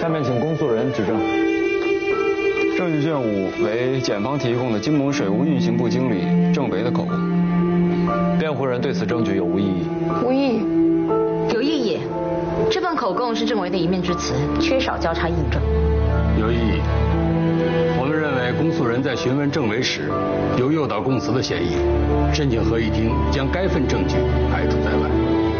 下面请公诉人指证。 证据卷5为检方提供的京蒙水务运行部经理郑维的口供。 辩护人对此证据有无异议？ 无异议。 有异议。这份口供是郑维的一面之词，缺少交叉印证。 有异议。我们认为公诉人在询问郑维时有诱导供词的嫌疑，申请合议庭将该份证据排除在外。